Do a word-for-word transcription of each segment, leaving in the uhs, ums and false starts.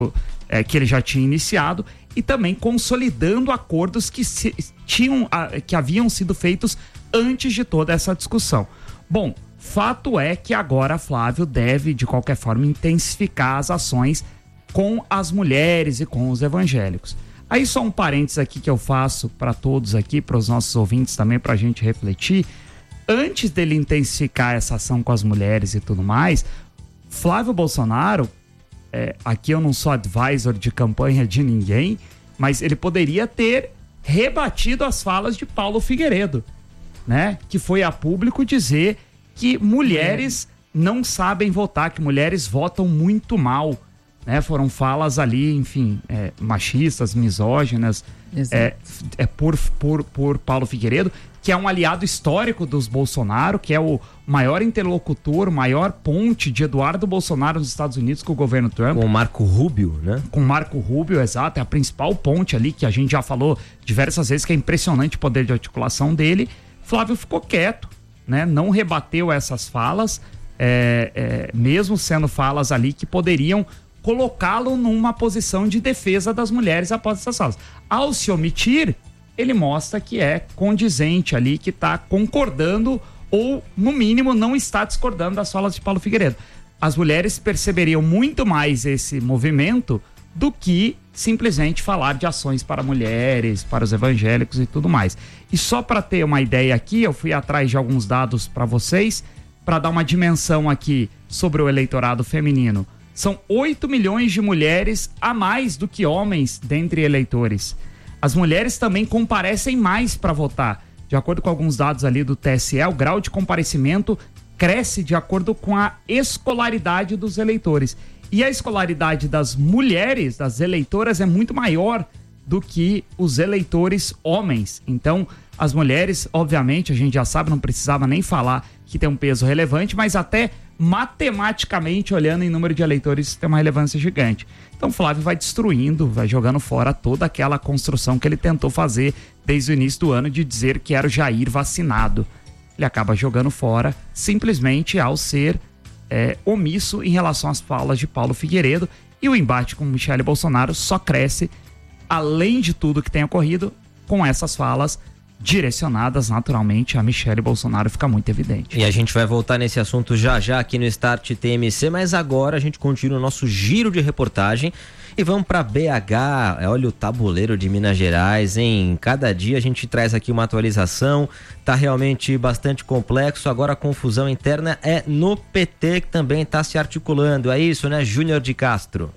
é, que ele já tinha iniciado e também consolidando acordos que, se, tinham, que haviam sido feitos antes de toda essa discussão. Bom, fato é que agora Flávio deve, de qualquer forma, intensificar as ações com as mulheres e com os evangélicos. Aí só um parênteses aqui que eu faço para todos aqui, para os nossos ouvintes também, para a gente refletir. Antes dele intensificar essa ação com as mulheres e tudo mais, Flávio Bolsonaro, é, aqui eu não sou advisor de campanha de ninguém, mas ele poderia ter rebatido as falas de Paulo Figueiredo, né? Que foi a público dizer que mulheres não sabem votar, que mulheres votam muito mal, né? Foram falas ali, enfim, é, machistas, misóginas, é, é por, por, por Paulo Figueiredo, que é um aliado histórico dos Bolsonaro, que é o maior interlocutor, maior ponte de Eduardo Bolsonaro nos Estados Unidos com o governo Trump. Com o Marco Rubio, né? Com o Marco Rubio, exato, é a principal ponte ali, que a gente já falou diversas vezes, que é impressionante o poder de articulação dele. Flávio ficou quieto, né? Não rebateu essas falas, é, é, mesmo sendo falas ali que poderiam colocá-lo numa posição de defesa das mulheres após essas falas. Ao se omitir, ele mostra que é condizente ali, que está concordando ou, no mínimo, não está discordando das falas de Paulo Figueiredo. As mulheres perceberiam muito mais esse movimento do que simplesmente falar de ações para mulheres, para os evangélicos e tudo mais. E só para ter uma ideia aqui, eu fui atrás de alguns dados para vocês, para dar uma dimensão aqui sobre o eleitorado feminino. São oito milhões de mulheres a mais do que homens dentre eleitores. As mulheres também comparecem mais para votar. De acordo com alguns dados ali do T S E, o grau de comparecimento cresce de acordo com a escolaridade dos eleitores. E a escolaridade das mulheres, das eleitoras, é muito maior do que os eleitores homens. Então, as mulheres, obviamente, a gente já sabe, não precisava nem falar que tem um peso relevante, mas até matematicamente, olhando em número de eleitores, tem uma relevância gigante. Então, Flávio vai destruindo, vai jogando fora toda aquela construção que ele tentou fazer desde o início do ano de dizer que era o Jair vacinado. Ele acaba jogando fora simplesmente ao ser é, omisso em relação às falas de Paulo Figueiredo, e o embate com Michele Bolsonaro só cresce, além de tudo que tem ocorrido, com essas falas direcionadas naturalmente a Michele Bolsonaro, fica muito evidente. E a gente vai voltar nesse assunto já já aqui no Start T M C, mas agora a gente continua o nosso giro de reportagem e vamos para B H. Olha o tabuleiro de Minas Gerais, hein? Cada dia a gente traz aqui uma atualização, tá realmente bastante complexo. Agora a confusão interna é no P T, que também tá se articulando, é isso, né, Júnior de Castro?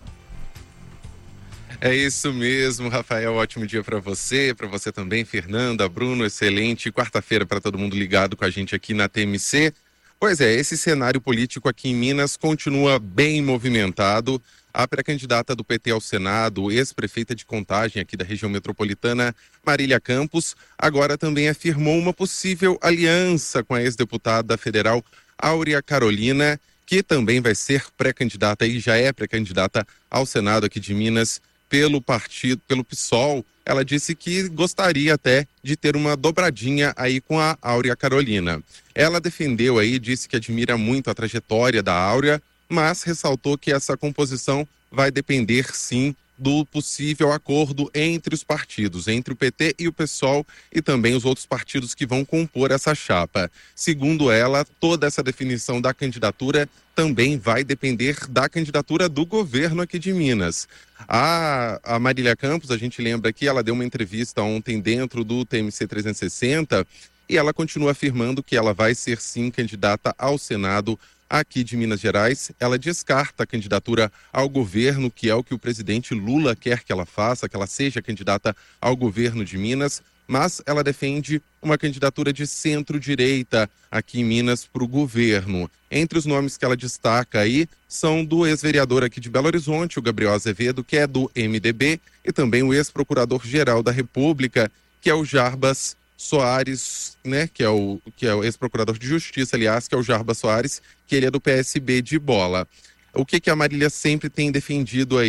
É isso mesmo, Rafael, ótimo dia para você, para você também, Fernanda, Bruno, excelente quarta-feira para todo mundo ligado com a gente aqui na T M C. Pois é, esse cenário político aqui em Minas continua bem movimentado. A pré-candidata do P T ao Senado, ex-prefeita de Contagem aqui da região metropolitana, Marília Campos, agora também afirmou uma possível aliança com a ex-deputada federal Áurea Carolina, que também vai ser pré-candidata e já é pré-candidata ao Senado aqui de Minas, pelo partido, pelo PSOL. Ela disse que gostaria até de ter uma dobradinha aí com a Áurea Carolina. Ela defendeu aí, disse que admira muito a trajetória da Áurea, mas ressaltou que essa composição vai depender sim do possível acordo entre os partidos, entre o P T e o PSOL e também os outros partidos que vão compor essa chapa. Segundo ela, toda essa definição da candidatura também vai depender da candidatura do governo aqui de Minas. A, a Marília Campos, a gente lembra que ela deu uma entrevista ontem dentro do T M C trezentos e sessenta e ela continua afirmando que ela vai ser sim candidata ao Senado aqui de Minas Gerais. Ela descarta a candidatura ao governo, que é o que o presidente Lula quer que ela faça, que ela seja candidata ao governo de Minas, mas ela defende uma candidatura de centro-direita aqui em Minas para o governo. Entre os nomes que ela destaca aí são do ex-vereador aqui de Belo Horizonte, o Gabriel Azevedo, que é do M D B, e também o ex-procurador-geral da República, que é o Jarbas Soares, né, que é o, que é o ex-procurador de Justiça, aliás, que é o Jarbas Soares, que ele é do P S B de Bola. O que, que a Marília sempre tem defendido aí?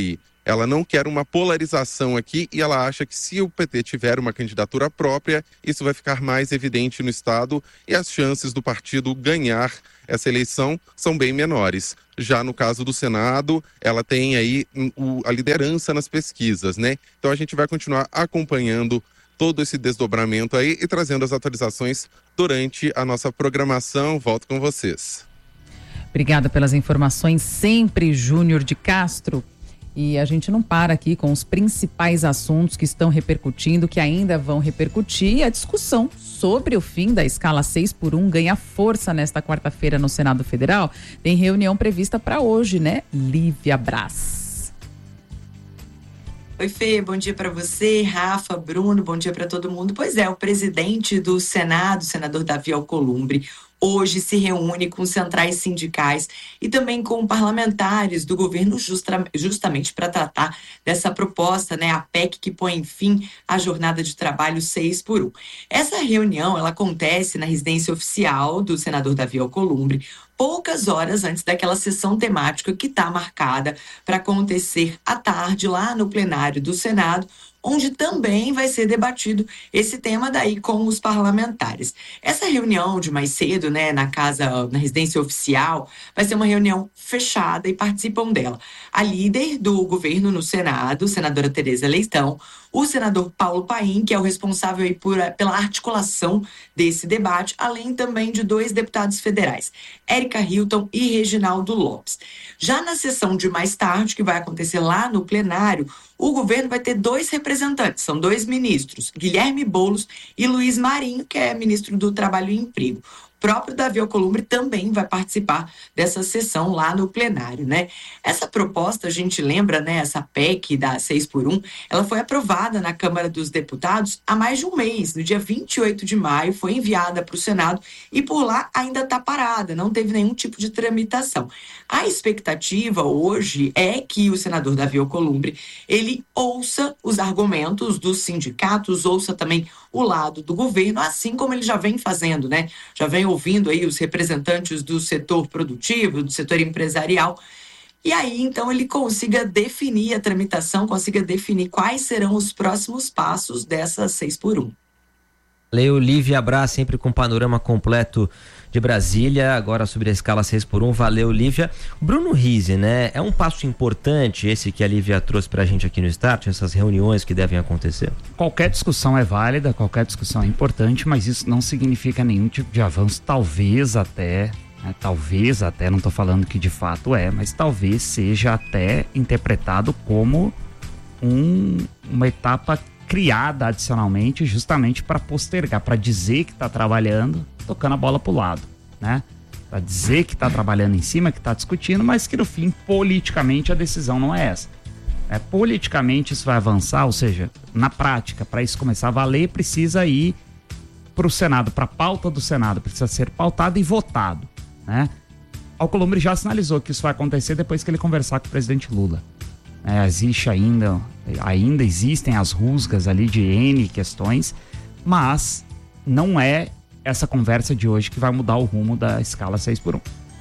Ela não quer uma polarização aqui e ela acha que se o P T tiver uma candidatura própria, isso vai ficar mais evidente no Estado e as chances do partido ganhar essa eleição são bem menores. Já no caso do Senado, ela tem aí o, a liderança nas pesquisas, né? Então a gente vai continuar acompanhando todo esse desdobramento aí e trazendo as atualizações durante a nossa programação. Volto com vocês. Obrigada pelas informações, sempre, Júnior de Castro. E a gente não para aqui com os principais assuntos que estão repercutindo, que ainda vão repercutir. A discussão sobre o fim da escala seis por um ganha força nesta quarta-feira no Senado Federal. Tem reunião prevista para hoje, né? Lívia Braz. Oi, Fê, bom dia para você, Rafa, Bruno, bom dia para todo mundo. Pois é, o presidente do Senado, o senador Davi Alcolumbre, hoje se reúne com centrais sindicais e também com parlamentares do governo justa, justamente para tratar dessa proposta, né, a P E C que põe fim à jornada de trabalho seis por um. Essa reunião, ela acontece na residência oficial do senador Davi Alcolumbre, poucas horas antes daquela sessão temática que está marcada para acontecer à tarde lá no plenário do Senado, onde também vai ser debatido esse tema daí com os parlamentares. Essa reunião de mais cedo, né, na casa, na residência oficial, vai ser uma reunião fechada e participam dela a líder do governo no Senado, senadora Tereza Leitão, o senador Paulo Paim, que é o responsável aí por, pela articulação desse debate, além também de dois deputados federais, Érica Hilton e Reginaldo Lopes. Já na sessão de mais tarde, que vai acontecer lá no plenário, o governo vai ter dois representantes, são dois ministros, Guilherme Boulos e Luiz Marinho, que é ministro do Trabalho e Emprego. O próprio Davi Alcolumbre também vai participar dessa sessão lá no plenário, né? Essa proposta, a gente lembra, né, essa P E C da seis por um, ela foi aprovada na Câmara dos Deputados há mais de um mês. No dia vinte e oito de maio, foi enviada para o Senado e por lá ainda está parada, não teve nenhum tipo de tramitação. A expectativa hoje é que o senador Davi Alcolumbre, ele ouça os argumentos dos sindicatos, ouça também o lado do governo, assim como ele já vem fazendo, né? Já vem ouvindo aí os representantes do setor produtivo, do setor empresarial, e aí então ele consiga definir a tramitação, consiga definir quais serão os próximos passos dessa seis por um. Valeu, Lívia Braz, sempre com panorama completo de Brasília, agora sobre a escala seis por um. Valeu, Lívia. Bruno Rizzi, né? É um passo importante esse que a Lívia trouxe pra gente aqui no Start, essas reuniões que devem acontecer? Qualquer discussão é válida, qualquer discussão é importante, mas isso não significa nenhum tipo de avanço, talvez até, né? talvez até, não tô falando que de fato é, mas talvez seja até interpretado como um, uma etapa criada adicionalmente justamente para postergar, para dizer que está trabalhando, tocando a bola para o lado, né? Para dizer que está trabalhando em cima, que está discutindo, mas que no fim, politicamente, a decisão não é essa. É, politicamente isso vai avançar, ou seja, na prática, para isso começar a valer, precisa ir para o Senado, para a pauta do Senado, precisa ser pautado e votado, né? Alcolumbre já sinalizou que isso vai acontecer depois que ele conversar com o presidente Lula. É, existe ainda, ainda existem as rusgas ali de N questões, mas não é essa conversa de hoje que vai mudar o rumo da escala seis por um.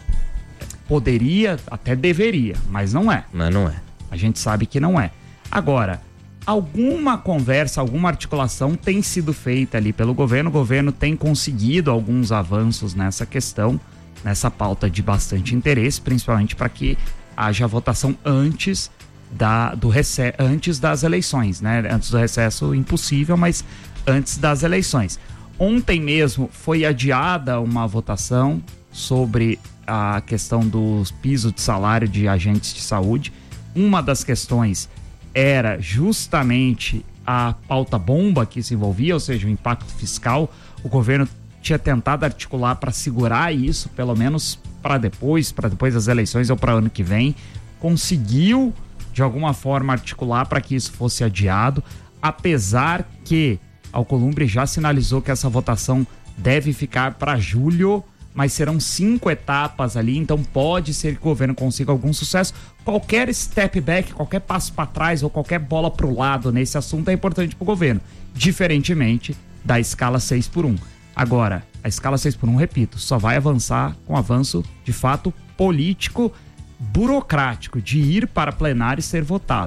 Poderia, até deveria, mas não é. Mas não é. A gente sabe que não é. Agora, alguma conversa, alguma articulação tem sido feita ali pelo governo. O governo tem conseguido alguns avanços nessa questão, nessa pauta de bastante interesse, principalmente para que haja votação antes Da, do rece- antes das eleições, né? Antes do recesso, impossível, mas antes das eleições. Ontem mesmo foi adiada uma votação sobre a questão dos pisos de salário de agentes de saúde. Uma das questões era justamente a pauta bomba que se envolvia, ou seja, o impacto fiscal. O governo tinha tentado articular para segurar isso, pelo menos para depois, para depois das eleições ou para o ano que vem. Conseguiu de alguma forma articular para que isso fosse adiado, apesar que Alcolumbre já sinalizou que essa votação deve ficar para julho, mas serão cinco etapas ali, então pode ser que o governo consiga algum sucesso. Qualquer step back, qualquer passo para trás ou qualquer bola para o lado nesse assunto é importante para o governo, diferentemente da escala seis por um. Agora, a escala seis por um, repito, só vai avançar com avanço de fato político, burocrático, de ir para plenário e ser votado.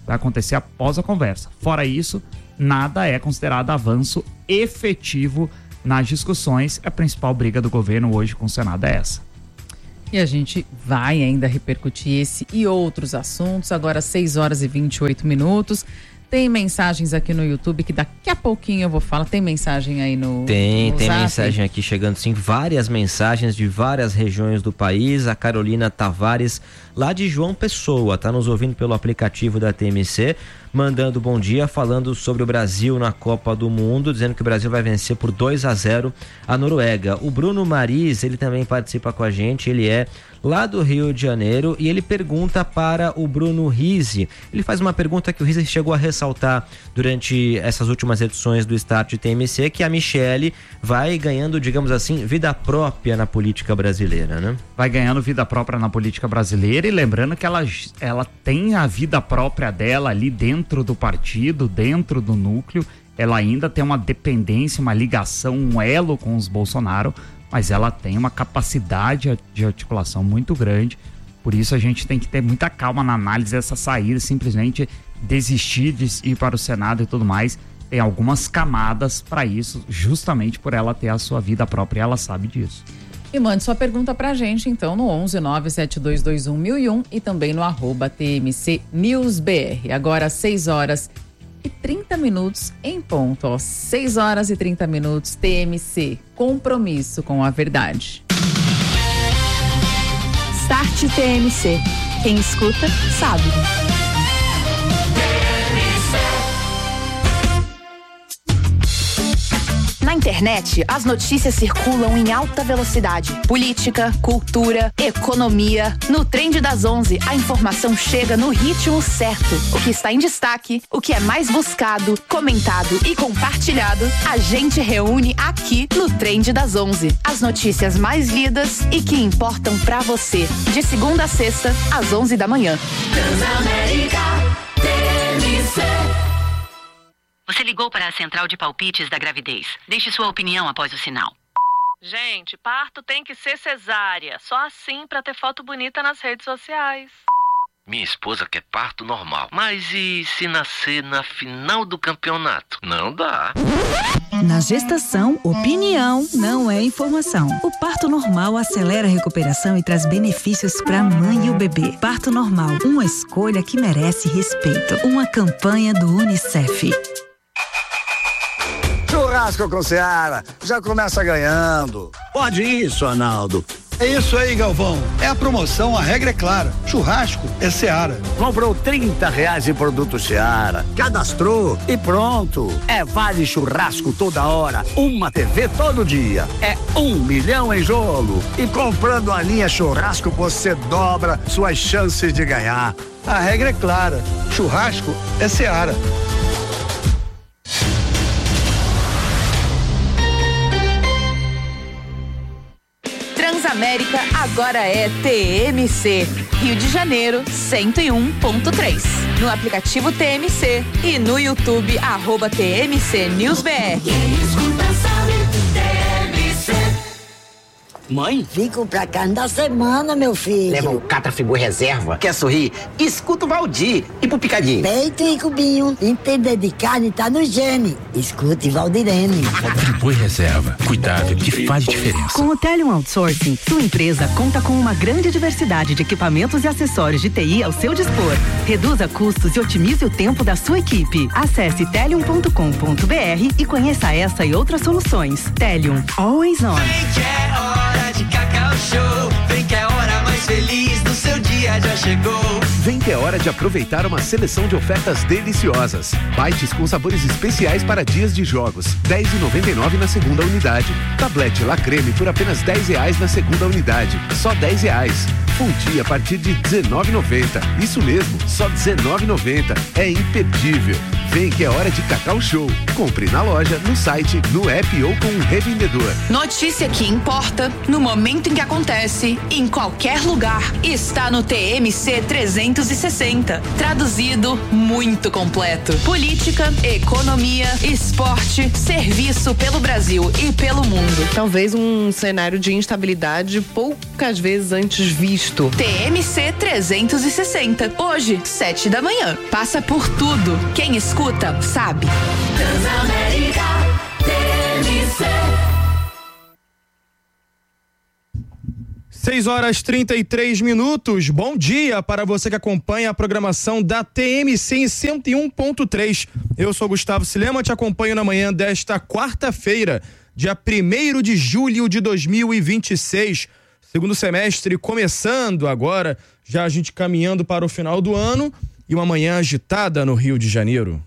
vai acontecer após a conversa. Fora isso, nada é considerado avanço efetivo nas discussões. A principal briga do governo hoje com o Senado é essa. E a gente vai ainda repercutir esse e outros assuntos. Agora seis horas e vinte e oito minutos. Tem mensagens aqui no YouTube que daqui a pouquinho eu vou falar. Tem mensagem aí no Tem, no tem Zap? mensagem aqui chegando sim, várias mensagens de várias regiões do país. A Carolina Tavares, lá de João Pessoa, tá nos ouvindo pelo aplicativo da T M C, mandando bom dia, falando sobre o Brasil na Copa do Mundo, dizendo que o Brasil vai vencer por dois a zero a Noruega. O Bruno Mariz, ele também participa com a gente, ele é lá do Rio de Janeiro e ele pergunta para o Bruno Rizzi. Ele faz uma pergunta que o Rizzi chegou a ressaltar durante essas últimas edições do Start T M C, que a Michele vai ganhando, digamos assim, vida própria na política brasileira, né? Vai ganhando vida própria na política brasileira e lembrando que ela, ela tem a vida própria dela ali dentro do partido, dentro do núcleo. Ela ainda tem uma dependência, uma ligação, um elo com os Bolsonaro, mas ela tem uma capacidade de articulação muito grande. Por isso a gente tem que ter muita calma na análise dessa saída, simplesmente desistir de ir para o Senado e tudo mais. Tem algumas camadas para isso, justamente por ela ter a sua vida própria, e ela sabe disso. E mande sua pergunta pra gente, então, no onze nove sete dois dois um mil e um e também no arroba T M C News B R. Agora, seis horas e trinta minutos em ponto, ó. seis horas e trinta minutos, T M C, compromisso com a verdade. Start T M C. Quem escuta, sabe. Na internet, as notícias circulam em alta velocidade. Política, cultura, economia. No Trend das onze, a informação chega no ritmo certo. O que está em destaque, o que é mais buscado, comentado e compartilhado, a gente reúne aqui no Trend das onze. As notícias mais lidas e que importam pra você. De segunda a sexta, às onze da manhã. Transamérica T M C. Você ligou para a central de palpites da gravidez. Deixe sua opinião após o sinal. Gente, parto tem que ser cesárea. Só assim pra ter foto bonita nas redes sociais. Minha esposa quer parto normal. Mas e se nascer na final do campeonato? Não dá. Na gestação, opinião não é informação. O parto normal acelera a recuperação e traz benefícios para a mãe e o bebê. Parto normal, uma escolha que merece respeito. Uma campanha do Unicef. Churrasco com Seara, já começa ganhando. Pode isso, Arnaldo. É isso aí, Galvão. É a promoção, a regra é clara. Churrasco é Seara. Comprou trinta reais em produto Seara, cadastrou e pronto. É vale churrasco toda hora, uma T V todo dia. É um milhão em jogo. E comprando a linha churrasco, você dobra suas chances de ganhar. A regra é clara. Churrasco é Seara. Transamérica agora é T M C. Rio de Janeiro, cento e um ponto três. No aplicativo T M C e no YouTube, arroba T M C News B R. Quem escuta sabe, T M C. Mãe? Vim comprar carne da semana, meu filho. Leva o Catra Friboi Reserva. Quer sorrir? Escuta o Valdir. E pro Picadinho? Peito e cubinho. Entender de carne tá no gene. Escute Valdirene. Friboi Reserva. Cuidado que faz diferença. Com o Telium Outsourcing, sua empresa conta com uma grande diversidade de equipamentos e acessórios de T I ao seu dispor. Reduza custos e otimize o tempo da sua equipe. Acesse telium ponto com ponto b r e conheça essa e outras soluções. Telium. Always on. De Cacau Show, vem que a hora mais feliz do seu dia já chegou. Vem que é hora de aproveitar uma seleção de ofertas deliciosas. Bites com sabores especiais para dias de jogos, dez reais e noventa e nove centavos na segunda unidade. Tablete La Creme por apenas dez reais na segunda unidade, só dez reais. Fundi a partir de dezenove reais e noventa centavos. Isso mesmo, só dezenove reais e noventa centavos. É imperdível. Vem que é hora de Cacau Show. Compre na loja, no site, no app ou com um revendedor. Notícia que importa, no momento em que acontece, em qualquer lugar, está no T M C trezentos e sessenta. Traduzido, muito completo. Política, economia, esporte, serviço pelo Brasil e pelo mundo. Talvez um cenário de instabilidade poucas vezes antes visto justo. T M C trezentos e sessenta. Hoje, sete da manhã. Passa por tudo. Quem escuta, sabe. Transamérica T M C. seis horas e trinta e três minutos. Bom dia para você que acompanha a programação da T M C em cento e um ponto três. Eu sou Gustavo Silema, te acompanho na manhã desta quarta-feira, dia primeiro de julho de dois mil e vinte e seis. Segundo semestre começando agora, já a gente caminhando para o final do ano e uma manhã agitada no Rio de Janeiro.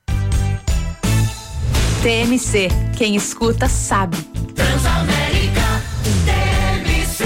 T M C, quem escuta sabe. Transamérica T M C.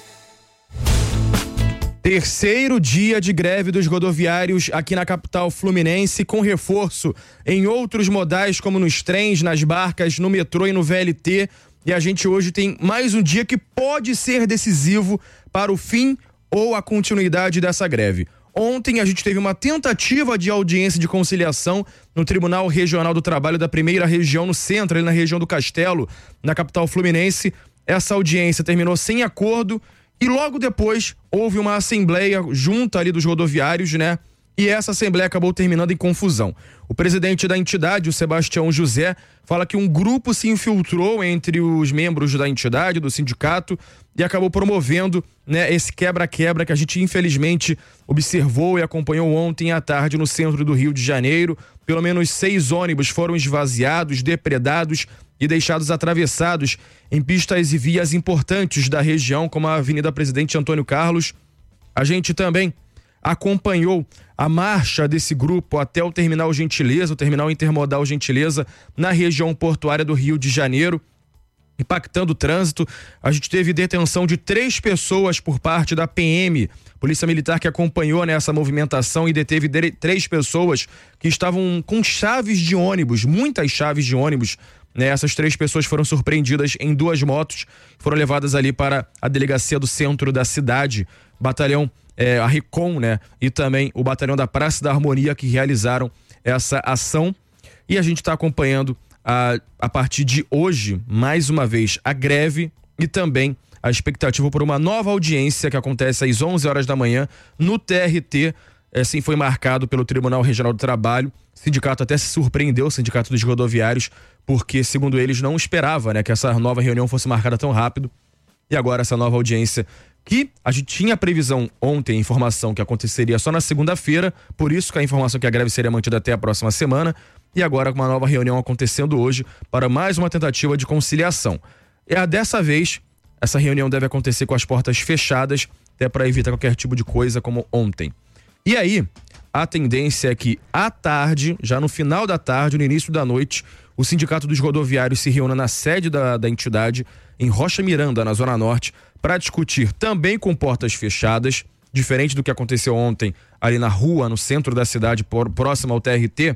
Terceiro dia de greve dos rodoviários aqui na capital fluminense, com reforço em outros modais, como nos trens, nas barcas, no metrô e no V L T. E a gente hoje tem mais um dia que pode ser decisivo para o fim ou a continuidade dessa greve. Ontem a gente teve uma tentativa de audiência de conciliação no Tribunal Regional do Trabalho da Primeira Região, no centro, ali na região do Castelo, na capital fluminense. Essa audiência terminou sem acordo e logo depois houve uma assembleia junta ali dos rodoviários, né? E essa assembleia acabou terminando em confusão. O presidente da entidade, o Sebastião José, fala que um grupo se infiltrou entre os membros da entidade, do sindicato, e acabou promovendo, né, esse quebra-quebra que a gente infelizmente observou e acompanhou ontem à tarde no centro do Rio de Janeiro. Pelo menos seis ônibus foram esvaziados, depredados e deixados atravessados em pistas e vias importantes da região, como a Avenida Presidente Antônio Carlos. A gente também acompanhou a marcha desse grupo até o Terminal Gentileza, o Terminal Intermodal Gentileza, na região portuária do Rio de Janeiro, impactando o trânsito. A gente teve detenção de três pessoas por parte da P M, Polícia Militar, que acompanhou nessa movimentação e deteve de- três pessoas que estavam com chaves de ônibus, muitas chaves de ônibus, né? Essas três pessoas foram surpreendidas em duas motos, foram levadas ali para a delegacia do centro da cidade, batalhão É, a Recon, né? E também o batalhão da Praça da Harmonia, que realizaram essa ação. E a gente está acompanhando a, a partir de hoje, mais uma vez, a greve e também a expectativa por uma nova audiência que acontece às onze horas da manhã no T R T. Assim foi marcado pelo Tribunal Regional do Trabalho. O sindicato até se surpreendeu, o Sindicato dos Rodoviários, porque, segundo eles, não esperava, né, que essa nova reunião fosse marcada tão rápido. E agora essa nova audiência, que a gente tinha a previsão ontem, a informação que aconteceria só na segunda-feira, por isso que a informação que a greve seria mantida até a próxima semana, e agora uma nova reunião acontecendo hoje para mais uma tentativa de conciliação. E a dessa vez, essa reunião deve acontecer com as portas fechadas, até para evitar qualquer tipo de coisa como ontem. E aí, a tendência é que à tarde, já no final da tarde, no início da noite, o Sindicato dos Rodoviários se reúna na sede da, da entidade, em Rocha Miranda, na Zona Norte, para discutir também com portas fechadas, diferente do que aconteceu ontem ali na rua, no centro da cidade, por, próximo ao T R T,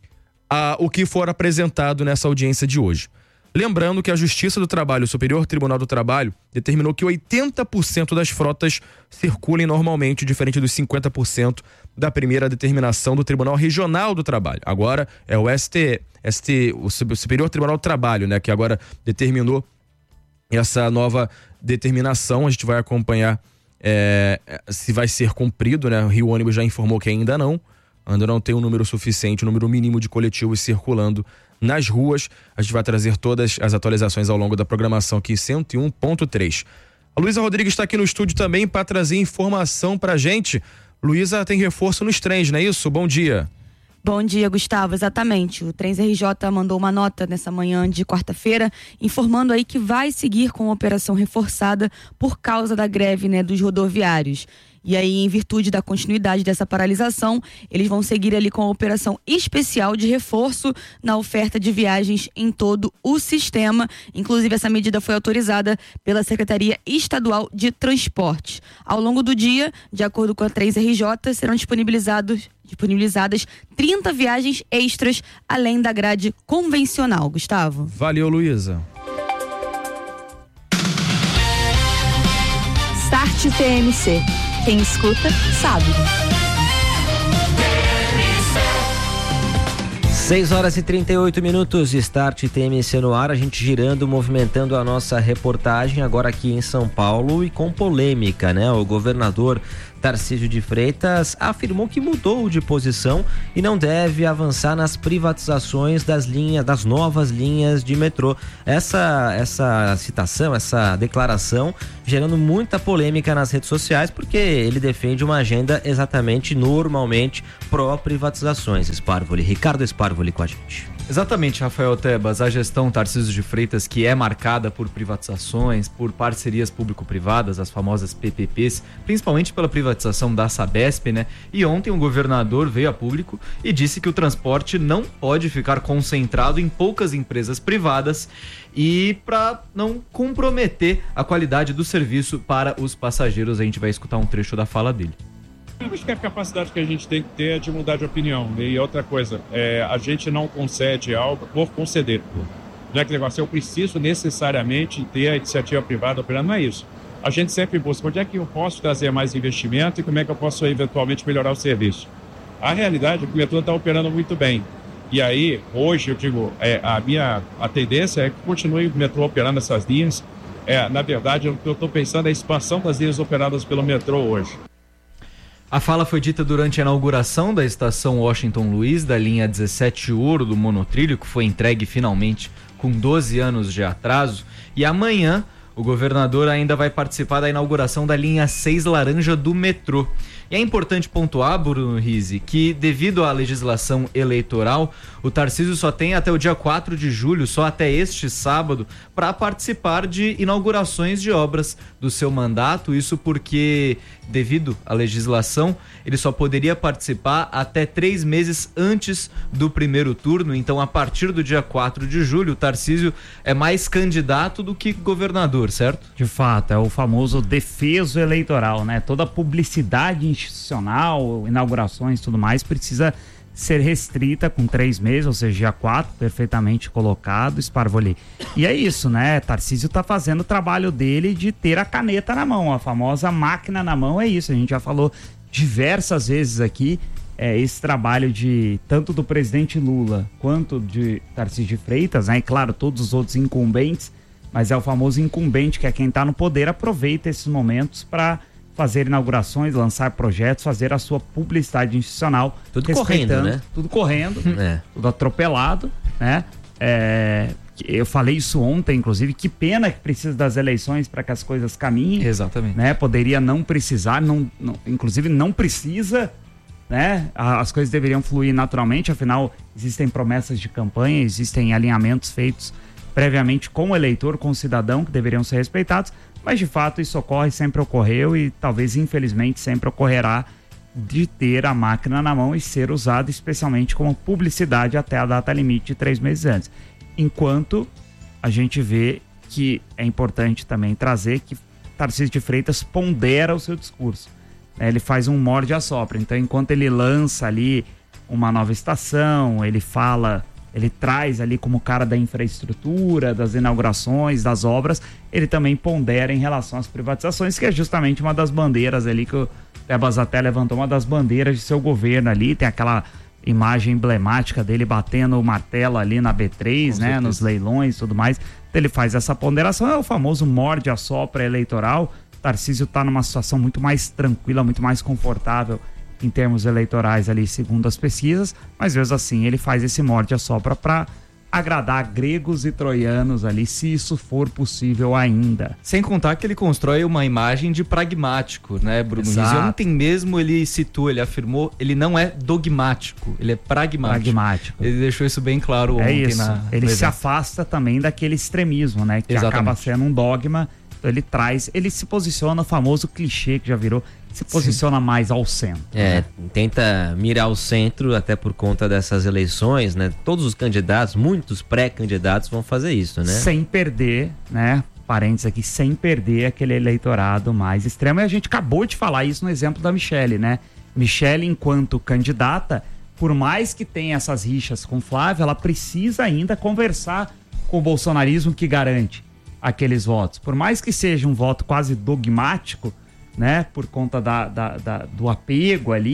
a, o que for apresentado nessa audiência de hoje. Lembrando que a Justiça do Trabalho, o Superior Tribunal do Trabalho, determinou que oitenta por cento das frotas circulem normalmente, diferente dos cinquenta por cento da primeira determinação do Tribunal Regional do Trabalho. Agora é o S T, S T, o Superior Tribunal do Trabalho, né, que agora determinou essa nova determinação. A gente vai acompanhar é, se vai ser cumprido, né? O Rio Ônibus já informou que ainda não, ainda não tem um número suficiente, um número mínimo de coletivos circulando nas ruas. A gente vai trazer todas as atualizações ao longo da programação aqui, cento e um ponto três. A Luísa Rodrigues está aqui no estúdio também para trazer informação pra gente. Luísa, tem reforço nos trens, não é isso? Bom dia. Bom dia, Gustavo. Exatamente. O Trens R J mandou uma nota nessa manhã de quarta-feira, informando aí que vai seguir com a operação reforçada por causa da greve, né, dos rodoviários. E aí, em virtude da continuidade dessa paralisação, eles vão seguir ali com a operação especial de reforço na oferta de viagens em todo o sistema. Inclusive, essa medida foi autorizada pela Secretaria Estadual de Transportes. Ao longo do dia, de acordo com a três R J, serão disponibilizados, disponibilizadas trinta viagens extras, além da grade convencional. Gustavo. Valeu, Luísa. Start T M C. Quem escuta, sabe. seis horas e trinta e oito minutos, Start T M C no ar, a gente girando, movimentando a nossa reportagem agora aqui em São Paulo e com polêmica, né? O governador Tarcísio de Freitas afirmou que mudou de posição e não deve avançar nas privatizações das linhas, das novas linhas de metrô. Essa, essa citação, essa declaração gerando muita polêmica nas redes sociais, porque ele defende uma agenda exatamente, normalmente, pró-privatizações. Sparvoli, Ricardo Sparvoli com a gente. Exatamente, Rafael Tebas, a gestão Tarcísio de Freitas, que é marcada por privatizações, por parcerias público-privadas, as famosas P P Ps, principalmente pela privatização da Sabesp, né? E ontem o governador veio a público e disse que o transporte não pode ficar concentrado em poucas empresas privadas e para não comprometer a qualidade do serviço para os passageiros. A gente vai escutar um trecho da fala dele. Eu acho que a capacidade que a gente tem que ter é de mudar de opinião. E outra coisa, é, a gente não concede algo por conceder. Não é que negócio, eu preciso necessariamente ter a iniciativa privada operando, não é isso. A gente sempre busca onde é que eu posso trazer mais investimento e como é que eu posso eventualmente melhorar o serviço. A realidade é que o metrô está operando muito bem. E aí, hoje, eu digo, é, a minha a tendência é que continue o metrô operando essas linhas. É, na verdade, eu estou pensando na expansão das linhas operadas pelo metrô hoje. A fala foi dita durante a inauguração da estação Washington Luiz, da linha dezessete Ouro do monotrilho, que foi entregue finalmente com doze anos de atraso. E amanhã, o governador ainda vai participar da inauguração da linha seis Laranja do metrô. E é importante pontuar, Bruno Rizzi, que devido à legislação eleitoral, o Tarcísio só tem até o dia quatro de julho, só até este sábado, para participar de inaugurações de obras do seu mandato. Isso porque, devido à legislação, ele só poderia participar até três meses antes do primeiro turno. Então, a partir do dia quatro de julho, o Tarcísio é mais candidato do que governador, certo? De fato, é o famoso defeso eleitoral, né? Toda publicidade institucional, inaugurações e tudo mais, precisa ser restrita com três meses, ou seja, dia quatro, perfeitamente colocado, Sparvoli. E é isso, né? Tarcísio tá fazendo o trabalho dele de ter a caneta na mão, a famosa máquina na mão, é isso. A gente já falou diversas vezes aqui, é, esse trabalho de tanto do presidente Lula quanto de Tarcísio de Freitas, né? E claro, todos os outros incumbentes, mas é o famoso incumbente, que é quem tá no poder, aproveita esses momentos para fazer inaugurações, lançar projetos, fazer a sua publicidade institucional. Tudo correndo, né? Tudo correndo, é. Tudo atropelado, né? É, eu falei isso ontem, inclusive, que pena que precisa das eleições para que as coisas caminhem. Exatamente. Né? Poderia não precisar, não, não, inclusive não precisa, né? As coisas deveriam fluir naturalmente, afinal existem promessas de campanha, existem alinhamentos feitos previamente com o eleitor, com o cidadão, que deveriam ser respeitados. Mas, de fato, isso ocorre, sempre ocorreu e talvez, infelizmente, sempre ocorrerá de ter a máquina na mão e ser usado especialmente como publicidade até a data limite de três meses antes. Enquanto a gente vê que é importante também trazer que Tarcísio de Freitas pondera o seu discurso. Ele faz um morde a sopra. Então, enquanto ele lança ali uma nova estação, ele fala... Ele traz ali como cara da infraestrutura, das inaugurações, das obras, ele também pondera em relação às privatizações, que é justamente uma das bandeiras ali que o Tebas até levantou, uma das bandeiras de seu governo ali, tem aquela imagem emblemática dele batendo o martelo ali na B três, né, nos leilões e tudo mais. Então ele faz essa ponderação, é o famoso morde a sopra eleitoral. Tarcísio está numa situação muito mais tranquila, muito mais confortável em termos eleitorais ali, segundo as pesquisas, mas mesmo assim ele faz esse morde a sopra para agradar gregos e troianos ali, se isso for possível ainda. Sem contar que ele constrói uma imagem de pragmático, né, Bruno Rizzi? Ontem mesmo ele citou, ele afirmou, ele não é dogmático, ele é pragmático. Pragmático. Ele deixou isso bem claro é ontem. Isso. Na, ele se afasta também daquele extremismo, né, que Exatamente. acaba sendo um dogma. Então ele traz, ele se posiciona, o famoso clichê que já virou, se posiciona Sim. mais ao centro. É, né? Tenta mirar o centro, até por conta dessas eleições, né? Todos os candidatos, muitos pré-candidatos vão fazer isso, né? Sem perder, né? Parênteses aqui, sem perder aquele eleitorado mais extremo. E a gente acabou de falar isso no exemplo da Michele, né? Michele, enquanto candidata, por mais que tenha essas rixas com Flávio, ela precisa ainda conversar com o bolsonarismo que garante aqueles votos. Por mais que seja um voto quase dogmático, né, por conta da, da, da, do apego ali,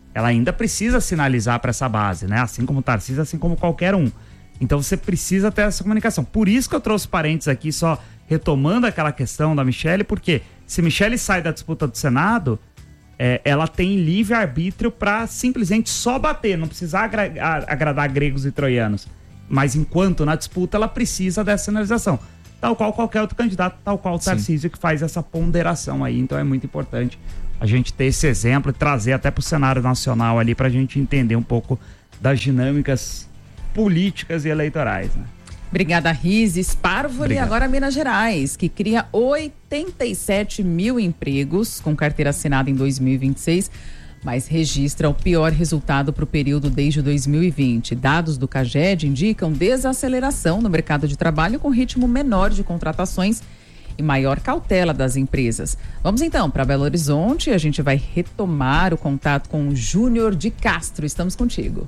ela ainda precisa sinalizar para essa base, né? Assim como o Tarcísio, assim como qualquer um. Então você precisa ter essa comunicação. Por isso que eu trouxe parênteses aqui, só retomando aquela questão da Michelle, porque se Michelle sai da disputa do Senado, é, ela tem livre-arbítrio para simplesmente só bater, não precisar agra- agradar gregos e troianos. Mas enquanto na disputa ela precisa dessa sinalização. Tal qual qualquer outro candidato, tal qual o Tarcísio, que faz essa ponderação aí. Então é muito importante a gente ter esse exemplo e trazer até para o cenário nacional ali para a gente entender um pouco das dinâmicas políticas e eleitorais, né? Obrigada, Rises. Parvoli, Obrigado. agora Minas Gerais, que cria oitenta e sete mil empregos com carteira assinada em dois mil e vinte e seis, mas registra o pior resultado para o período desde dois mil e vinte. Dados do CAGED indicam desaceleração no mercado de trabalho com ritmo menor de contratações e maior cautela das empresas. Vamos então para Belo Horizonte, a gente vai retomar o contato com o Júnior de Castro. Estamos contigo.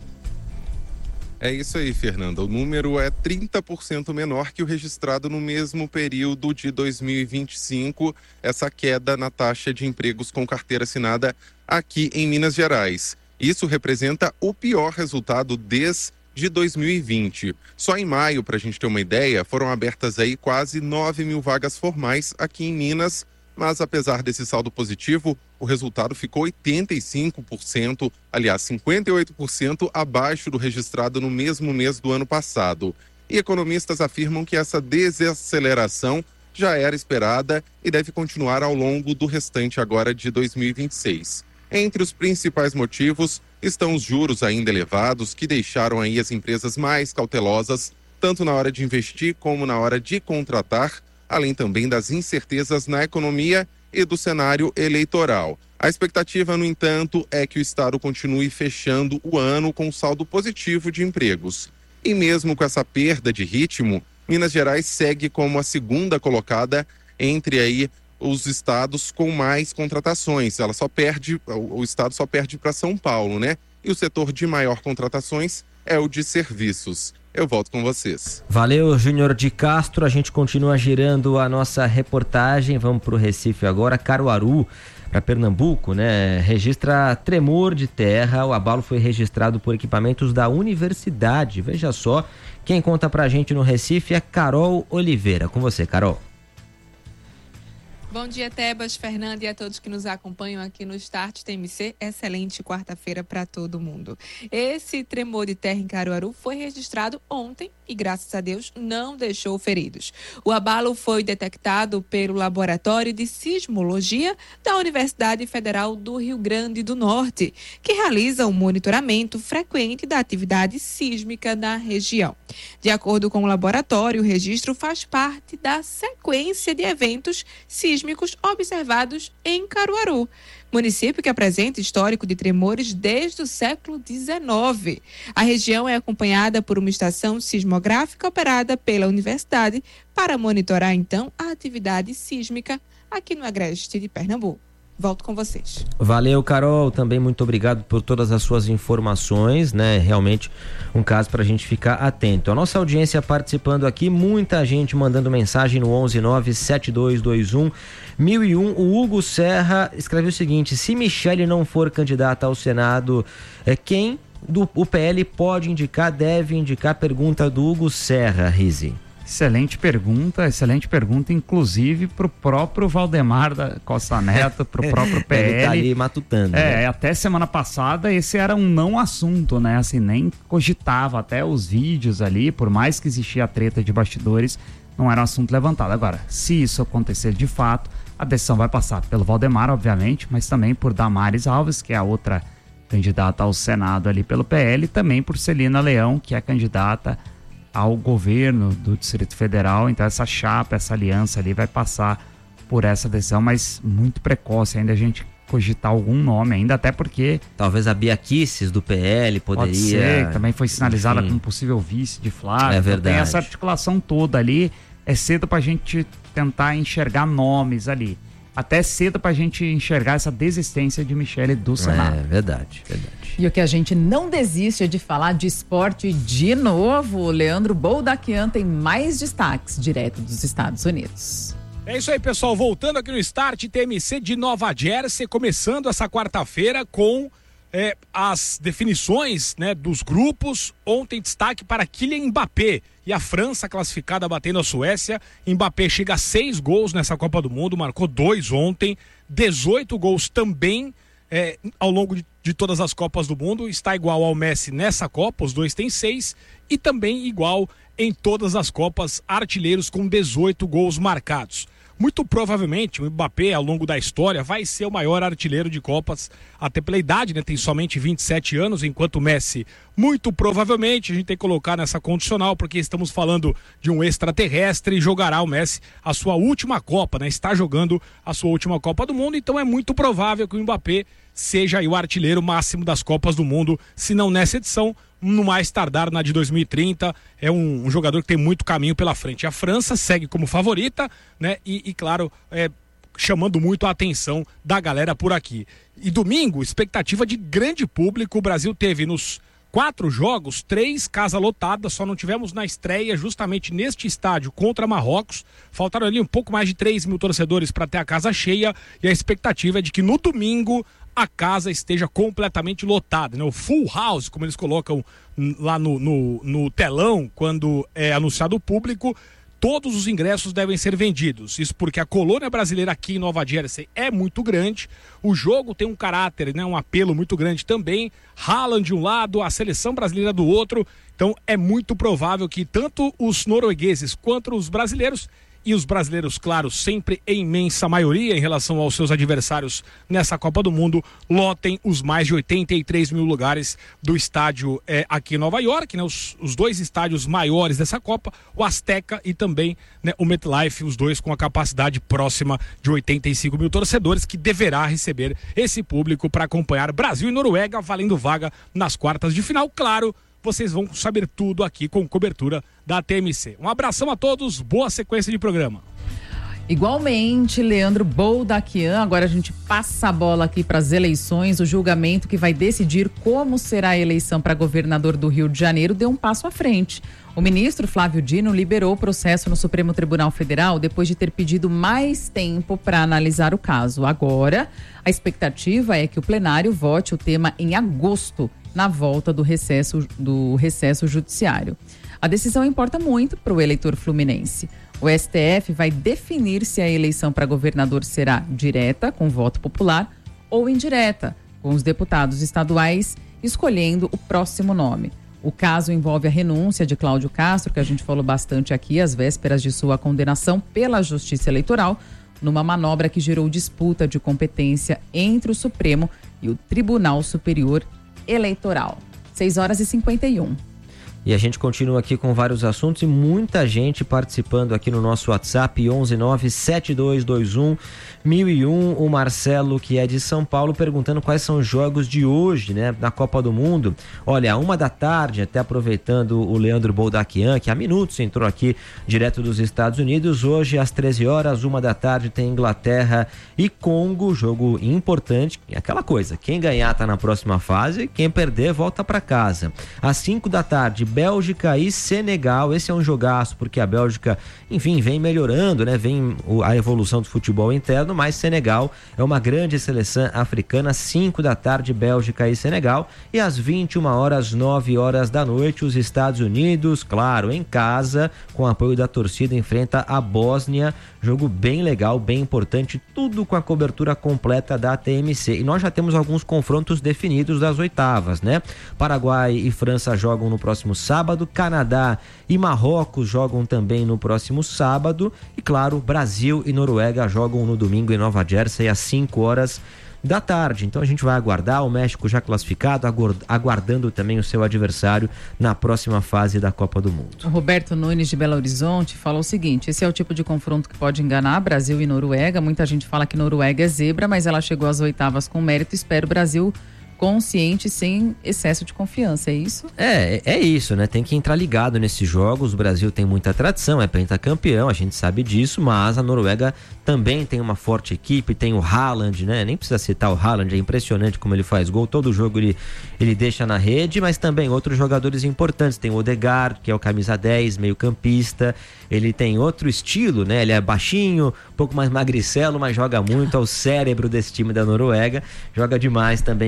É isso aí, Fernanda. O número é trinta por cento menor que o registrado no mesmo período de dois mil e vinte e cinco, essa queda na taxa de empregos com carteira assinada aqui em Minas Gerais. Isso representa o pior resultado desde dois mil e vinte. Só em maio, para a gente ter uma ideia, foram abertas aí quase nove mil vagas formais aqui em Minas, mas apesar desse saldo positivo, o resultado ficou oitenta e cinco por cento, aliás, cinquenta e oito por cento abaixo do registrado no mesmo mês do ano passado. E economistas afirmam que essa desaceleração já era esperada e deve continuar ao longo do restante agora de dois mil e vinte e seis. Entre os principais motivos estão os juros ainda elevados, que deixaram aí as empresas mais cautelosas, tanto na hora de investir como na hora de contratar, além também das incertezas na economia e do cenário eleitoral. A expectativa, no entanto, é que o Estado continue fechando o ano com saldo positivo de empregos. E mesmo com essa perda de ritmo, Minas Gerais segue como a segunda colocada entre aí os estados com mais contratações. Ela só perde, o Estado só perde para São Paulo, né? E o setor de maior contratações é o de serviços. Eu volto com vocês. Valeu, Júnior de Castro. A gente continua girando a nossa reportagem. Vamos para o Recife agora. Caruaru, para Pernambuco, né? Registra tremor de terra. O abalo foi registrado por equipamentos da universidade. Veja só, quem conta pra gente no Recife é Carol Oliveira. Com você, Carol. Bom dia, Tebas, Fernanda e a todos que nos acompanham aqui no Start T M C. Excelente quarta-feira para todo mundo. Esse tremor de terra em Caruaru foi registrado ontem e, graças a Deus, não deixou feridos. O abalo foi detectado pelo Laboratório de Sismologia da Universidade Federal do Rio Grande do Norte, que realiza um monitoramento frequente da atividade sísmica na região. De acordo com o laboratório, o registro faz parte da sequência de eventos sísmicos observados em Caruaru, município que apresenta histórico de tremores desde o século dezenove. A região é acompanhada por uma estação sismográfica operada pela universidade para monitorar, então, a atividade sísmica aqui no agreste de Pernambuco. Volto com vocês. Valeu, Carol. Também muito obrigado por todas as suas informações, né? Realmente um caso para a gente ficar atento. A nossa audiência participando aqui, muita gente mandando mensagem no onze nove sete dois dois um mil e um. O Hugo Serra escreveu o seguinte: se Michelle não for candidata ao Senado, é quem do o P L pode indicar, deve indicar? Pergunta do Hugo Serra, Rizi. Excelente pergunta, excelente pergunta, inclusive para o próprio Valdemar da Costa Neto, para o próprio P L. Ele tá ali matutando. É, né? Até semana passada esse era um não assunto, né? Assim, nem cogitava, até os vídeos ali, por mais que existia a treta de bastidores, não era um assunto levantado. Agora, se isso acontecer de fato, a decisão vai passar pelo Valdemar, obviamente, mas também por Damares Alves, que é a outra candidata ao Senado ali pelo P L, e também por Celina Leão, que é candidata ao governo do Distrito Federal. Então essa chapa, essa aliança ali vai passar por essa decisão, mas muito precoce ainda a gente cogitar algum nome ainda, até porque... Talvez a Bia Kicis do P L poderia... Pode ser, também foi sinalizada Enfim. como possível vice de Flávio. É verdade. Então, tem essa articulação toda ali, é cedo pra gente tentar enxergar nomes ali. Até cedo pra gente enxergar essa desistência de Michelle do Senado. É verdade, verdade. E o que a gente não desiste é de falar de esporte de novo. O Leandro Boldaquian tem mais destaques direto dos Estados Unidos. É isso aí, pessoal. Voltando aqui no Start T M C de Nova Jersey, começando essa quarta-feira com é, as definições, né, dos grupos. Ontem destaque para Kylian Mbappé e a França classificada batendo a Suécia. Mbappé chega a seis gols nessa Copa do Mundo, marcou dois ontem, dezoito gols também é, ao longo de, de todas as Copas do Mundo. Está igual ao Messi nessa Copa, os dois têm seis, e também igual em todas as Copas, artilheiros com dezoito gols marcados. Muito provavelmente o Mbappé, ao longo da história, vai ser o maior artilheiro de Copas, até pela idade, né? Tem somente vinte e sete anos, enquanto o Messi, muito provavelmente, a gente tem que colocar nessa condicional, porque estamos falando de um extraterrestre, e jogará o Messi a sua última Copa, né? Está jogando a sua última Copa do Mundo, então é muito provável que o Mbappé seja aí o artilheiro máximo das Copas do Mundo, se não nessa edição, no mais tardar na de dois mil e trinta. É um, um jogador que tem muito caminho pela frente. A França segue como favorita, né? E, e claro, é, chamando muito a atenção da galera por aqui. E domingo, expectativa de grande público. O Brasil teve nos quatro jogos, três casa lotada, só não tivemos na estreia justamente neste estádio contra Marrocos. Faltaram ali um pouco mais de três mil torcedores para ter a casa cheia, e a expectativa é de que no domingo a casa esteja completamente lotada, né? O full house, como eles colocam lá no, no, no telão quando é anunciado o público. Todos os ingressos devem ser vendidos. Isso porque a colônia brasileira aqui em Nova Jersey é muito grande. O jogo tem um caráter, né, um apelo muito grande também. Haaland de um lado, a seleção brasileira do outro. Então é muito provável que tanto os noruegueses quanto os brasileiros, e os brasileiros, claro, sempre em imensa maioria em relação aos seus adversários nessa Copa do Mundo, lotem os mais de oitenta e três mil lugares do estádio é, aqui em Nova York, né? Os, os dois estádios maiores dessa Copa, o Azteca e também, né, o MetLife, os dois com a capacidade próxima de oitenta e cinco mil torcedores, que deverá receber esse público para acompanhar Brasil e Noruega valendo vaga nas quartas de final. Claro, vocês vão saber tudo aqui com cobertura da T M C. Um abração a todos, boa sequência de programa. Igualmente, Leandro Boldaquian. Agora a gente passa a bola aqui para as eleições. O julgamento que vai decidir como será a eleição para governador do Rio de Janeiro deu um passo à frente. O ministro Flávio Dino liberou o processo no Supremo Tribunal Federal depois de ter pedido mais tempo para analisar o caso. Agora, a expectativa é que o plenário vote o tema em agosto, na volta do recesso, do recesso judiciário. A decisão importa muito para o eleitor fluminense. O S T F vai definir se a eleição para governador será direta, com voto popular, ou indireta, com os deputados estaduais escolhendo o próximo nome. O caso envolve a renúncia de Cláudio Castro, que a gente falou bastante aqui, às vésperas de sua condenação pela Justiça Eleitoral, numa manobra que gerou disputa de competência entre o Supremo e o Tribunal Superior Eleitoral. seis horas e cinquenta e um. E a gente continua aqui com vários assuntos e muita gente participando aqui no nosso WhatsApp onze nove sete dois dois um mil e um. O Marcelo, que é de São Paulo, perguntando quais são os jogos de hoje, né, na Copa do Mundo. Olha, uma da tarde, até aproveitando o Leandro Boldaquian, que há minutos entrou aqui direto dos Estados Unidos. Hoje, às treze horas, uma da tarde, tem Inglaterra e Congo, jogo importante. É aquela coisa, quem ganhar tá na próxima fase, quem perder volta para casa. Às cinco da tarde, Bélgica e Senegal. Esse é um jogaço, porque a Bélgica, enfim, vem melhorando, né? Vem a evolução do futebol interno, mas Senegal é uma grande seleção africana. Cinco da tarde, Bélgica e Senegal. E às vinte e uma horas, nove horas da noite, os Estados Unidos, claro, em casa, com apoio da torcida, enfrenta a Bósnia. Jogo bem legal, bem importante, tudo com a cobertura completa da T M C. E nós já temos alguns confrontos definidos das oitavas, né? Paraguai e França jogam no próximo sábado, Canadá e Marrocos jogam também no próximo sábado e, claro, Brasil e Noruega jogam no domingo em Nova Jersey às cinco horas da tarde. Então a gente vai aguardar, o México já classificado, aguardando também o seu adversário na próxima fase da Copa do Mundo. O Roberto Nunes de Belo Horizonte falou o seguinte: esse é o tipo de confronto que pode enganar Brasil e Noruega. Muita gente fala que Noruega é zebra, mas ela chegou às oitavas com mérito. Espero o Brasil consciente, sem excesso de confiança, é isso? É, é isso, né? Tem que entrar ligado nesses jogos. O Brasil tem muita tradição, é pentacampeão, a gente sabe disso, mas a Noruega também tem uma forte equipe, tem o Haaland, né? Nem precisa citar o Haaland, é impressionante como ele faz gol, todo jogo ele, ele deixa na rede, mas também outros jogadores importantes, tem o Odegaard, que é o camisa dez, meio campista, ele tem outro estilo, né? Ele é baixinho, um pouco mais magricelo, mas joga muito, é o cérebro desse time da Noruega, joga demais também o Odegaard.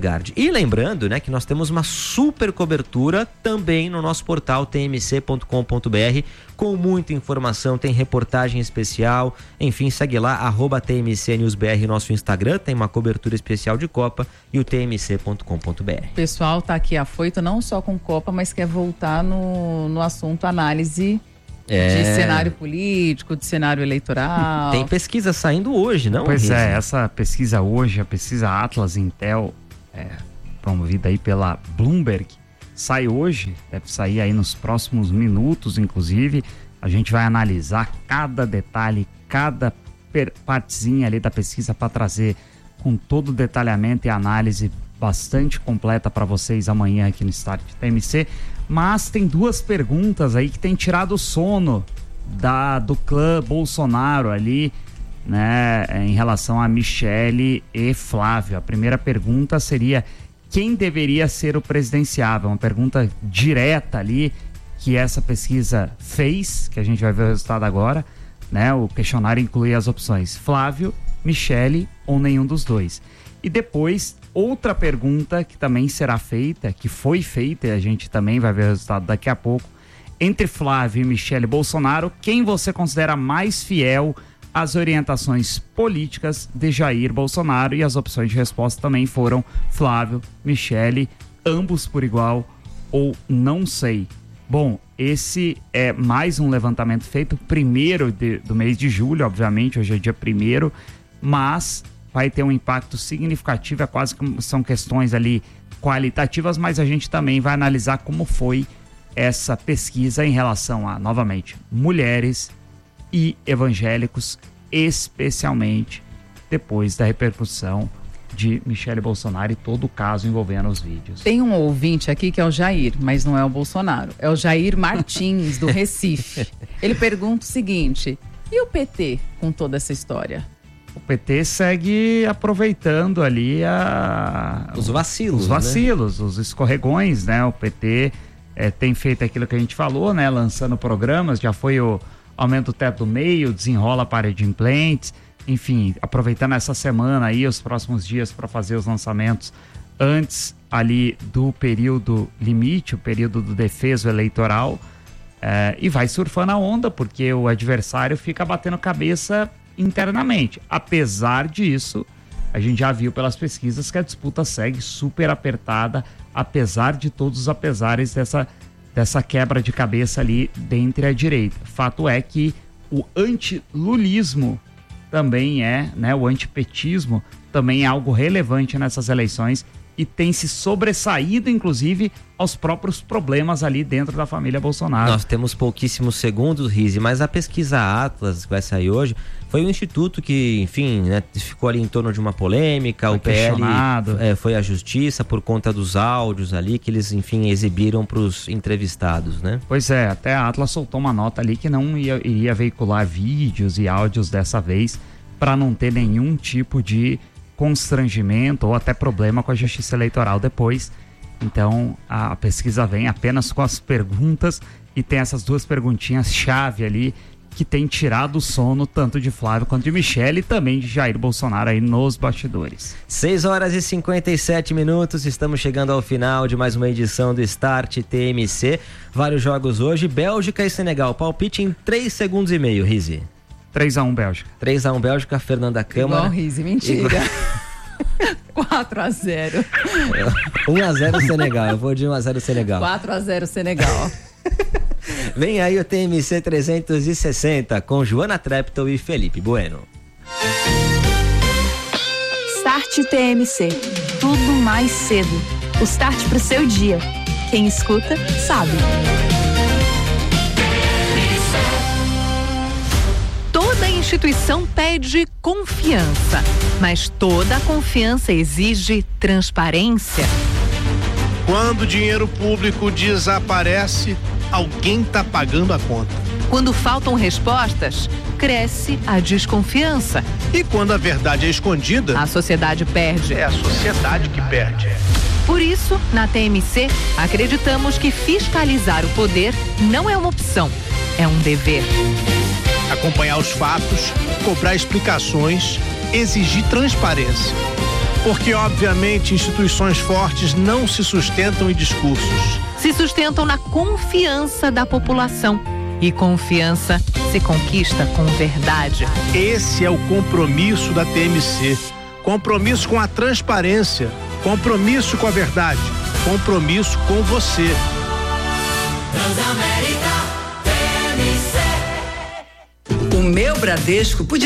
Edgard. E lembrando, né, que nós temos uma super cobertura também no nosso portal t m c ponto com ponto b r com muita informação, tem reportagem especial, enfim, segue lá, arroba T M C News B R, nosso Instagram, tem uma cobertura especial de Copa e o t m c ponto com ponto b r. O pessoal tá aqui afoito não só com Copa, mas quer voltar no, no assunto análise É. de cenário político, de cenário eleitoral. Tem pesquisa saindo hoje, não? Pois Riz? é, essa pesquisa hoje, a pesquisa Atlas Intel, é, promovida aí pela Bloomberg, sai hoje, deve sair aí nos próximos minutos, inclusive. A gente vai analisar cada detalhe, cada per- partezinha ali da pesquisa para trazer com todo o detalhamento e análise bastante completa para vocês amanhã aqui no Start T M C. Mas tem duas perguntas aí que tem tirado o sono da, do clã Bolsonaro ali, né, em relação a Michele e Flávio. A primeira pergunta seria: quem deveria ser o presidenciável? Uma pergunta direta ali que essa pesquisa fez, que a gente vai ver o resultado agora, né? O questionário inclui as opções Flávio, Michele ou nenhum dos dois. E depois, outra pergunta que também será feita, que foi feita, e a gente também vai ver o resultado daqui a pouco, entre Flávio e Michele Bolsonaro, quem você considera mais fiel às orientações políticas de Jair Bolsonaro? E as opções de resposta também foram Flávio, Michele, ambos por igual ou não sei. Bom, esse é mais um levantamento feito primeiro de, do mês de julho, obviamente, hoje é dia primeiro, mas vai ter um impacto significativo, é quase que são questões ali qualitativas, mas a gente também vai analisar como foi essa pesquisa em relação a, novamente, mulheres e evangélicos, especialmente depois da repercussão de Michele Bolsonaro e todo o caso envolvendo os vídeos. Tem um ouvinte aqui que é o Jair, mas não é o Bolsonaro. É o Jair Martins, do Recife. Ele pergunta o seguinte: e o P T com toda essa história? O P T segue aproveitando ali a... os vacilos, os vacilos, né? Os escorregões, né? O P T é, tem feito aquilo que a gente falou, né? Lançando programas, já foi o aumento do teto do meio, desenrola a parede de implantes, enfim, aproveitando essa semana aí, os próximos dias para fazer os lançamentos antes ali do período limite, o período do defeso eleitoral, é, e vai surfando a onda, porque o adversário fica batendo cabeça internamente. Apesar disso, a gente já viu pelas pesquisas que a disputa segue super apertada, apesar de todos os apesares dessa, dessa quebra de cabeça ali dentre a direita. Fato é que o antilulismo também é, né, o antipetismo também é algo relevante nessas eleições e tem se sobressaído, inclusive, aos próprios problemas ali dentro da família Bolsonaro. Nós temos pouquíssimos segundos, Rize, mas a pesquisa Atlas, que vai sair hoje, foi um instituto que, enfim, né, ficou ali em torno de uma polêmica, foi o P L é, foi à justiça por conta dos áudios ali que eles, enfim, exibiram para os entrevistados, né? Pois é, até a Atlas soltou uma nota ali que não ia, iria veicular vídeos e áudios dessa vez para não ter nenhum tipo de constrangimento ou até problema com a justiça eleitoral depois. Então a pesquisa vem apenas com as perguntas e tem essas duas perguntinhas chave ali que tem tirado o sono tanto de Flávio quanto de Michele e também de Jair Bolsonaro aí nos bastidores. seis horas e cinquenta e sete minutos, estamos chegando ao final de mais uma edição do Start T M C. Vários jogos hoje, Bélgica e Senegal, palpite em três segundos e meio, Rize. três a um Bélgica. três a um Bélgica, Fernanda Câmara. Igual Rize, mentira. quatro a zero. um a zero Senegal, eu vou de um a zero Senegal. quatro a zero Senegal. Vem aí o T M C trezentos e sessenta com Joana Treptow e Felipe Bueno. Start T M C. Tudo mais cedo. O start pro seu dia. Quem escuta, sabe. Toda instituição pede confiança, mas toda confiança exige transparência. Quando o dinheiro público desaparece, alguém está pagando a conta. Quando faltam respostas, cresce a desconfiança. E quando a verdade é escondida, a sociedade perde. É a sociedade que perde. Por isso, na T M C, acreditamos que fiscalizar o poder não é uma opção, é um dever. Acompanhar os fatos, cobrar explicações, exigir transparência. Porque, obviamente, instituições fortes não se sustentam em discursos. Se sustentam na confiança da população. E confiança se conquista com verdade. Esse é o compromisso da T M C. Compromisso com a transparência. Compromisso com a verdade. Compromisso com você. Transamérica T M C. O meu Bradesco podia